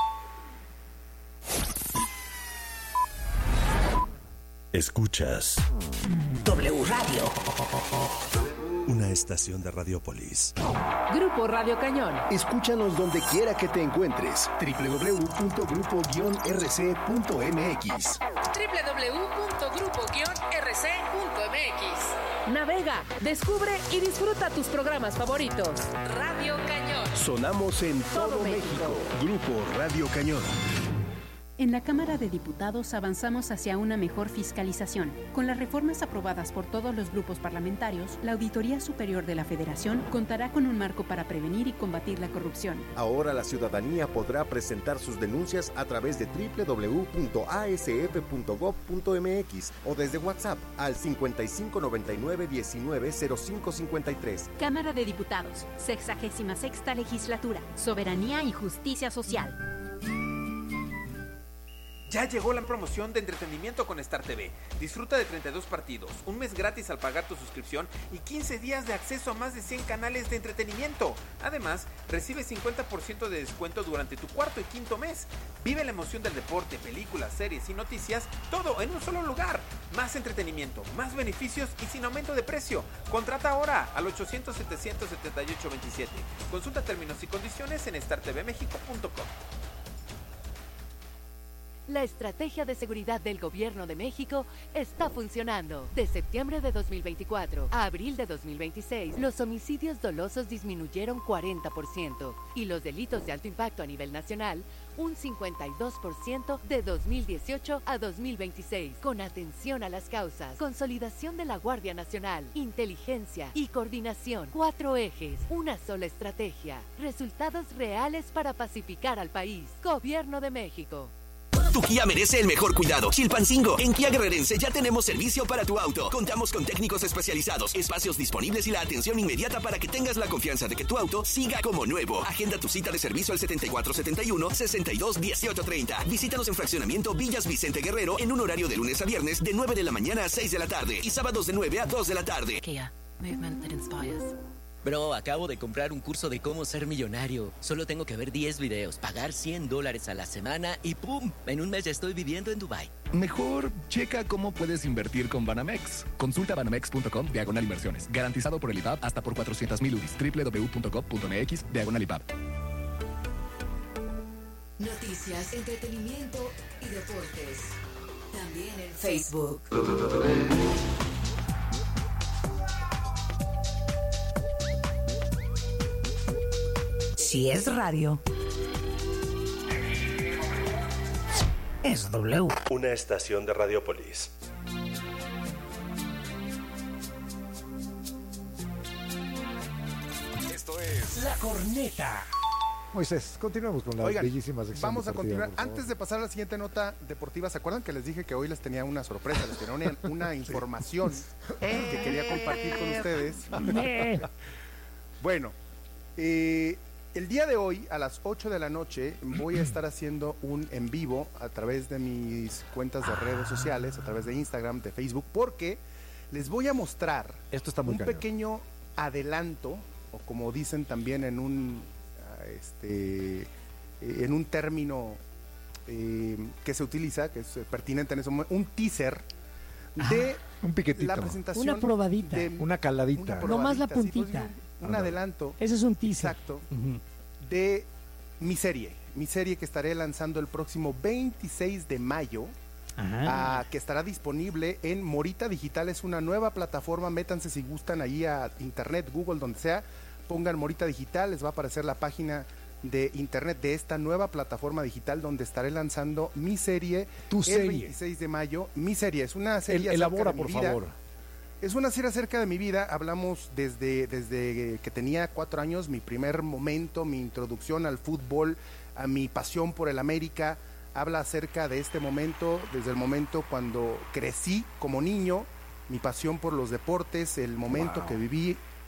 Escuchas W Radio. una estación de Radiopolis. Grupo Radio Cañón. Escúchanos donde quiera que te encuentres. doble u doble u doble u punto grupo guion r c punto m x. doble u doble u doble u punto grupo guion r c punto m x. Navega, descubre y disfruta tus programas favoritos. Radio Cañón. Sonamos en todo, México. Grupo Radio Cañón. En la Cámara de Diputados avanzamos hacia una mejor fiscalización. Con las reformas aprobadas por todos los grupos parlamentarios, la Auditoría Superior de la Federación contará con un marco para prevenir y combatir la corrupción. Ahora la ciudadanía podrá presentar sus denuncias a través de doble u doble u doble u punto a s f punto gob punto m x o desde WhatsApp al cincuenta y cinco noventa y nueve diecinueve cero cinco cincuenta y tres. Cámara de Diputados, sexagésima sexta Legislatura, Soberanía y Justicia Social. Ya llegó la promoción de entretenimiento con Star T V. Disfruta de treinta y dos partidos, un mes gratis al pagar tu suscripción y quince días de acceso a más de cien canales de entretenimiento. Además, recibe cincuenta por ciento de descuento durante tu cuarto y quinto mes. Vive la emoción del deporte, películas, series y noticias, todo en un solo lugar. Más entretenimiento, más beneficios y sin aumento de precio. Contrata ahora al ochocientos setecientos setenta y ocho veintisiete. Consulta términos y condiciones en star t v mexico punto com. La estrategia de seguridad del Gobierno de México está funcionando. De septiembre de dos mil veinticuatro a abril de dos mil veintiséis, los homicidios dolosos disminuyeron cuarenta por ciento y los delitos de alto impacto a nivel nacional un cincuenta y dos por ciento de dos mil dieciocho a dos mil veintiséis. Con atención a las causas, consolidación de la Guardia Nacional, inteligencia y coordinación. Cuatro ejes, una sola estrategia. Resultados reales para pacificar al país. Gobierno de México. Tu Kia merece el mejor cuidado. Chilpancingo. En Kia Guerrerense ya tenemos servicio para tu auto. Contamos con técnicos especializados, espacios disponibles y la atención inmediata para que tengas la confianza de que tu auto siga como nuevo. Agenda tu cita de servicio al setenta y cuatro setenta y uno, sesenta y dos dieciocho treinta. Visítanos en Fraccionamiento Villas Vicente Guerrero en un horario de lunes a viernes de nueve de la mañana a seis de la tarde y sábados de nueve a dos de la tarde. Kia. Movement that inspires. Bro, acabo de comprar un curso de cómo ser millonario. Solo tengo que ver diez videos, pagar cien dólares a la semana y ¡pum! En un mes ya estoy viviendo en Dubái. Mejor checa cómo puedes invertir con Banamex. Consulta banamex punto com diagonal inversiones. Garantizado por el I B A P hasta por cuatrocientos mil U D I S. doble u doble u doble u punto gob punto m x diagonal I B A P. Noticias, entretenimiento y deportes. También en Facebook. Si es radio, es W. Una estación de Radiopolis. Esto es La Corneta. Moisés, continuamos con la Oigan, bellísima sección vamos a deportiva, continuar. por favor. Antes de pasar a la siguiente nota deportiva, ¿se acuerdan que les dije que hoy les tenía una sorpresa? Les tenía una, una información que quería compartir con ustedes. Bueno, eh, el día de hoy a las ocho de la noche voy a estar haciendo un en vivo a través de mis cuentas de redes sociales, a través de Instagram, de Facebook, porque les voy a mostrar Esto está muy un cañón. pequeño adelanto, o como dicen también en un este en un término eh, que se utiliza, que es pertinente en ese momento, un teaser de un piquetito, la presentación, una probadita, de- una caladita, una no más la probadita, sí, puntita. pues, un, un adelanto. Ese es un teaser. Exacto. De mi serie, mi serie que estaré lanzando el próximo veintiséis de mayo. Ajá. Ah, que estará disponible en Morita Digital. Es una nueva plataforma, métanse si gustan ahí a internet, Google, donde sea, pongan Morita Digital, les va a aparecer la página de internet de esta nueva plataforma digital donde estaré lanzando mi serie Tu el serie. veintiséis de mayo. Mi serie es una serie El- acerca elabora, de mi por vida. favor. Es una serie acerca de mi vida. Hablamos desde, desde que tenía cuatro años, mi primer momento, mi introducción al fútbol, a mi pasión por el América. Habla acerca de este momento, desde el momento cuando crecí como niño, mi pasión por los deportes, el momento Wow. que viví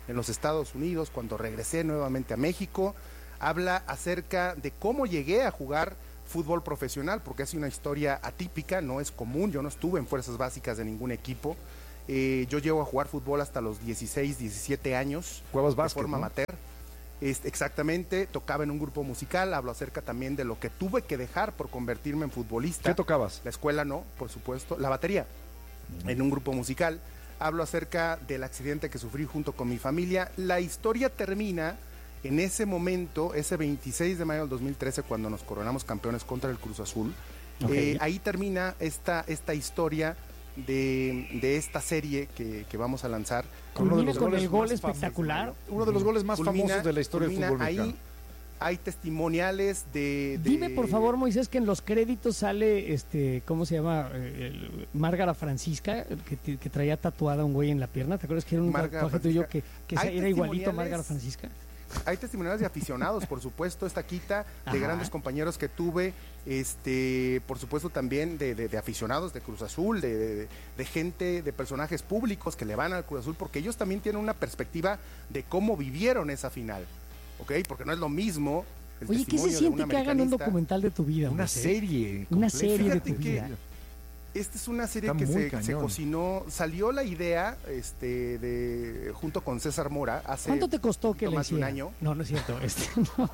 en los Estados Unidos, cuando regresé nuevamente a México. Habla acerca de cómo llegué a jugar fútbol profesional, porque es una historia atípica, no es común. Yo no estuve en fuerzas básicas de ningún equipo. Eh, yo llego a jugar fútbol hasta los dieciséis, diecisiete años. Juegas de básquet, forma ¿no? amateur. Este, exactamente, tocaba en un grupo musical. Hablo acerca también de lo que tuve que dejar por convertirme en futbolista. ¿Qué tocabas? La escuela no, por supuesto. La batería, uh-huh. en un grupo musical. Hablo acerca del accidente que sufrí junto con mi familia. La historia termina en ese momento, ese veintiséis de mayo del dos mil trece, cuando nos coronamos campeones contra el Cruz Azul. Okay. Eh, ahí termina esta, esta historia de, de esta serie que, que vamos a lanzar. Con uno de los con goles el gol espectacular. Famosos, uno de los goles más culmina, famosos de la historia del fútbol mexicano. Ahí hay testimoniales de, de... Dime, por favor, Moisés, que en los créditos sale, este, ¿cómo se llama? El, Márgara Francisca, que, que traía tatuada un güey en la pierna. ¿Te acuerdas que era un tatuaje tuyo que, que era igualito a Márgara Francisca? Hay testimoniales de aficionados, por supuesto, esta quita, de Ajá. grandes compañeros que tuve, este, por supuesto también de, de, de aficionados de Cruz Azul, de, de, de gente, de personajes públicos que le van al Cruz Azul, porque ellos también tienen una perspectiva de cómo vivieron esa final, ¿ok? Porque no es lo mismo el Oye, ¿qué se siente que hagan un documental de tu vida? Una serie. Una serie Fíjate de tu vida. Esta es una serie Está que se, cañón. se cocinó, salió la idea este, de junto con César Mora hace ¿Cuánto te costó que le más de un hiciera? año. No, no es cierto. Este, no.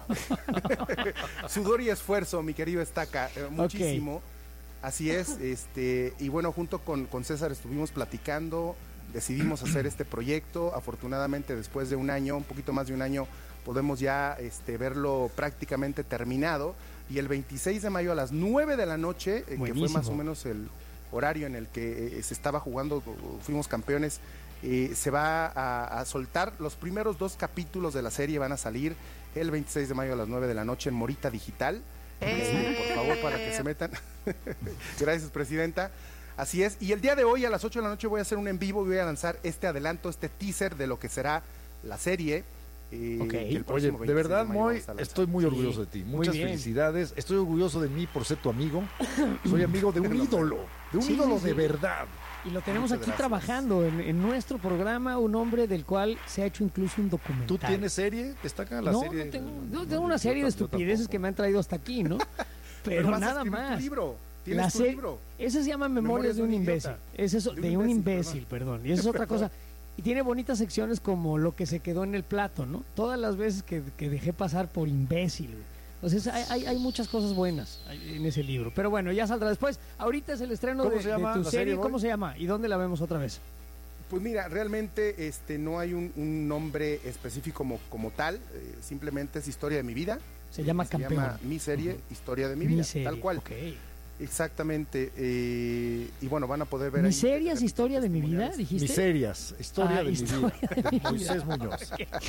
Sudor y esfuerzo, mi querido Estaca, eh, muchísimo. Okay. Así es, este, y bueno, junto con, con César estuvimos platicando, decidimos hacer este proyecto. Afortunadamente, después de un año, un poquito más de un año, podemos ya este, verlo prácticamente terminado. Y el veintiséis de mayo a las nueve de la noche, eh, que fue más o menos el horario en el que eh, se estaba jugando, fuimos campeones, eh, se va a, a soltar. Los primeros dos capítulos de la serie van a salir el veintiséis de mayo a las nueve de la noche en Morita Digital. Eh. Este, por favor, para que se metan. Gracias, presidenta. Así es. Y el día de hoy a las ocho de la noche voy a hacer un en vivo y voy a lanzar este adelanto, este teaser de lo que será la serie. Eh, okay. Oye, de verdad, Moy, estoy muy orgulloso sí, de ti. Muchas felicidades. Estoy orgulloso de mí por ser tu amigo. Soy amigo de un ídolo, de un sí, ídolo sí, de sí. verdad. Y lo tenemos Muchas aquí gracias. trabajando en, en nuestro programa, un hombre del cual se ha hecho incluso un documental. ¿Tú tienes serie? ¿Destaca la no, serie? No, tengo, no, tengo una serie de estupideces que me han traído hasta aquí, ¿no? Pero, Pero nada más. Tu libro. ¿Tienes la tu serie, libro? Ese se llama Memorias, Memorias de un imbécil. Es eso, de, de un imbécil, imbécil perdón. Y eso es otra cosa. Y tiene bonitas secciones como lo que se quedó en el plato, ¿no? Todas las veces que, que dejé pasar por imbécil. Entonces hay, hay, hay muchas cosas buenas en ese libro. Pero bueno, ya saldrá después. Ahorita es el estreno de, de tu serie. serie ¿Cómo se llama? ¿Y dónde la vemos otra vez? Pues mira, realmente este, no hay un, un nombre específico como, como tal. Eh, simplemente es Historia de mi vida. Se llama se Campeón. Se llama mi serie, uh-huh. Historia de mi vida. Mi serie. Tal cual. Okay. Exactamente, eh, y bueno, van a poder ver ¿Miserias, ahí, historia de mi vida, dijiste? Miserias, historia ah, de historia mi vida, de Moisés Muñoz.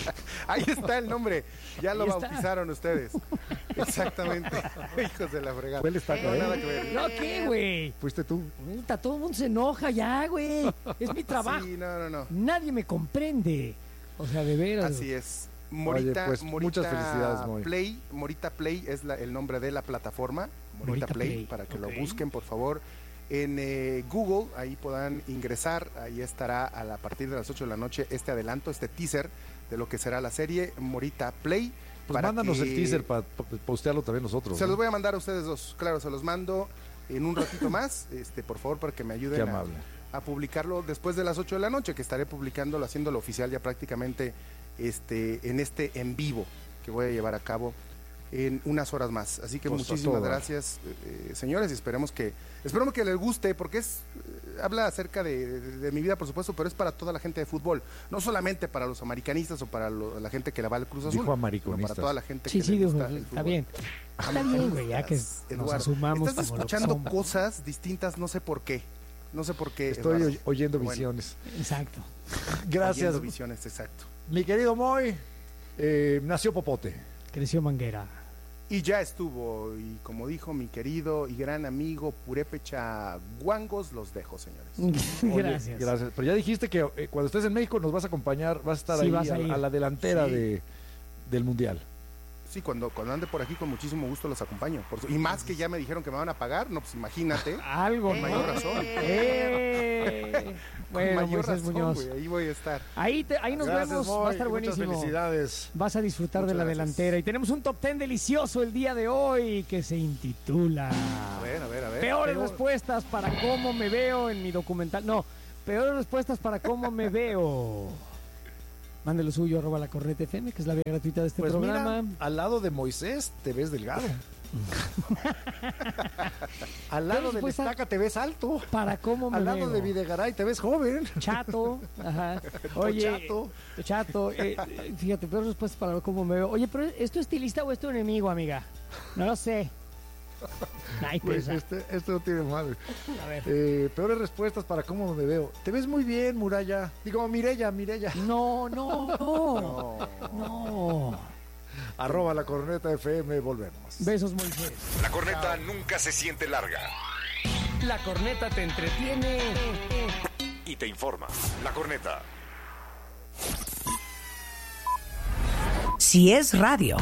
Ahí está el nombre, ya lo bautizaron ustedes. Exactamente, hijos de la fregada. ¿Cuál está no, nada que ver. No, ¿qué, güey? ¿Fuiste tú? Puta, todo el mundo se enoja ya, güey. Es mi trabajo. Sí, no, no, no. Nadie me comprende. O sea, de veras. Así es. Morita, Oye, pues, Morita muchas felicidades, Moy. Play, Morita Play es la, el nombre de la plataforma, Morita, Morita Play, Play, para que okay. lo busquen, por favor, en eh, Google, ahí podrán ingresar, ahí estará a, la, a partir de las ocho de la noche este adelanto, este teaser de lo que será la serie Morita Play. Pues mándanos que, el teaser para pa, postearlo también nosotros. Se ¿no? los voy a mandar a ustedes dos, claro, se los mando en un ratito más, este, por favor, para que me ayuden a, a publicarlo después de las ocho de la noche, que estaré publicándolo, haciéndolo oficial ya prácticamente este, en este en vivo que voy a llevar a cabo en unas horas más. Así que pues muchísimas gracias, eh, señores, y esperemos que esperemos que les guste, porque es eh, habla acerca de, de, de mi vida, por supuesto, pero es para toda la gente de fútbol, no solamente para los americanistas o para lo, la gente que le va al Cruz Azul, dijo americanistas, para toda la gente sí, que sí, le gusta dijo, el fútbol. Está bien, está bien, güey, ya que Eduardo, nos asumamos. Estás escuchando cosas distintas, no sé por qué. No sé por qué. Estoy Eduardo. oyendo bueno. visiones. Exacto. Gracias. Oyendo visiones, exacto. Mi querido Moy, eh, nació Popote. Creció Manguera. Y ya estuvo. Y como dijo mi querido y gran amigo Purépecha Guangos, los dejo, señores. Oye, gracias. Gracias. Pero ya dijiste que eh, cuando estés en México nos vas a acompañar, vas a estar sí, ahí, a, a, a la delantera sí. de, del Mundial. Sí, cuando, cuando ande por aquí con muchísimo gusto los acompaño. Por su- y más que ya me dijeron que me van a pagar, no, pues imagínate. Algo, Con ¿no? mayor razón. Eh. Bueno, Con mayor Moisés razón, Muñoz. güey, ahí voy a estar. Ahí, te- ahí nos Gracias, vemos, Moy, va a estar muchas buenísimo. felicidades. Vas a disfrutar Muchas de la gracias. delantera. Y tenemos un top ten delicioso el día de hoy que se intitula A ver, a ver, a ver. Peores Peor- respuestas para cómo me veo en mi documental. No, peores respuestas para cómo me veo. Mande lo suyo, arroba la corneta F M, que es la vía gratuita de este Pues programa. mira, al lado de Moisés te ves delgado. Al lado de respuesta Destaca te ves alto. Para cómo me Al lado veo. de Videgaray te ves joven. Chato, ajá. O Oye, chato. chato, eh, eh, fíjate, peores respuestas para cómo me veo. Oye, pero ¿es tu estilista o es tu enemigo, amiga? No lo sé. Ay, Pues pesa. este, este no tiene madre. A ver. Eh, peores respuestas para cómo me veo. Te ves muy bien, Muralla. Digo, Mirella, Mirella. No, no, no. No. Arroba la corneta F M, volvemos. Besos, Moisés. La corneta nunca se siente larga La corneta te entretiene. y te informa. La corneta. Si es radio.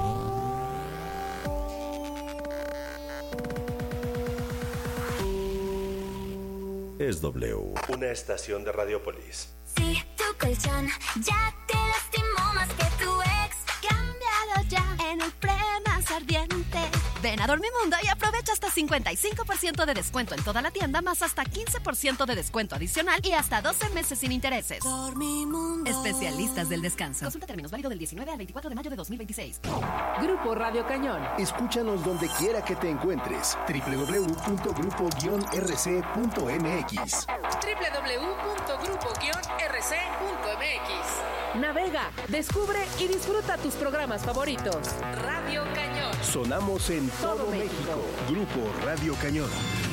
Es W. Una estación de Radiopolis. Si tu colchón ya te lastimó más que tu ex, cámbialo ya en el pre más ardiente. Ven a Dormimundo y aprovecha hasta cincuenta y cinco por ciento de descuento en toda la tienda, más hasta quince por ciento de descuento adicional y hasta doce meses sin intereses. Dormimundo. Especialistas del descanso. Consulta términos, válido del diecinueve al veinticuatro de mayo de dos mil veintiséis. Grupo Radio Cañón. Escúchanos donde quiera que te encuentres. doble u doble u doble u punto grupo guion r c punto m x. doble u doble u doble u punto grupo guion r c punto m x. Navega, descubre y disfruta tus programas favoritos. Radio Cañón. Sonamos en todo, México. Grupo Radio Cañón.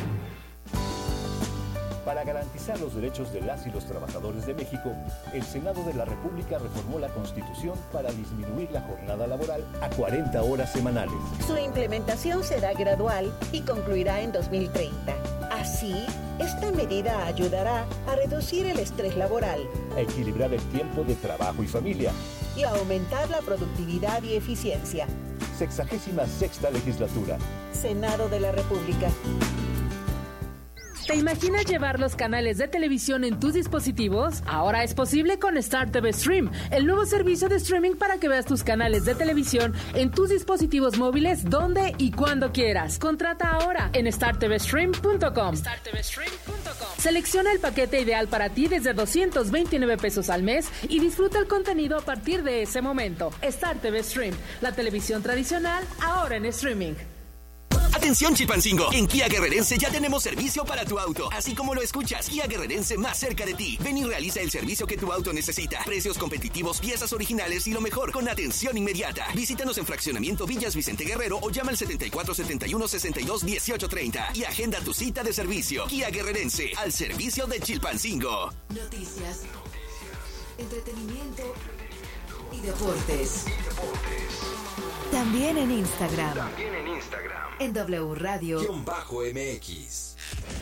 Para garantizar los derechos de las y los trabajadores de México, el Senado de la República reformó la Constitución para disminuir la jornada laboral a cuarenta horas semanales. Su implementación será gradual y concluirá en dos mil treinta. Así, esta medida ayudará a reducir el estrés laboral A equilibrar el tiempo de trabajo y familia. y a aumentar la productividad y eficiencia. Sexagésima sexta legislatura. Senado de la República. ¿Te imaginas llevar los canales de televisión en tus dispositivos? Ahora es posible con Star T V Stream, el nuevo servicio de streaming para que veas tus canales de televisión en tus dispositivos móviles donde y cuando quieras. Contrata ahora en star t v stream punto com. star t v stream punto com. Selecciona el paquete ideal para ti desde doscientos veintinueve pesos al mes y disfruta el contenido a partir de ese momento. Star T V Stream, la televisión tradicional ahora en streaming. Atención Chilpancingo, en Kia Guerrerense ya tenemos servicio para tu auto, así como lo escuchas, Kia Guerrerense más cerca de ti. Ven y realiza el servicio que tu auto necesita. Precios competitivos, piezas originales y lo mejor, con atención inmediata. Visítanos en Fraccionamiento Villas Vicente Guerrero o llama al setenta y cuatro setenta y uno sesenta y dos dieciocho treinta y agenda tu cita de servicio. Kia Guerrerense, al servicio de Chilpancingo. Noticias, entretenimiento y deportes. También en Instagram. También en Instagram. En W Radio. Guión bajo M X.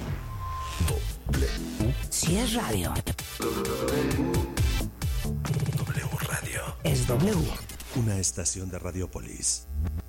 Si es radio. W Radio. Es W. Una estación de Radiopolis.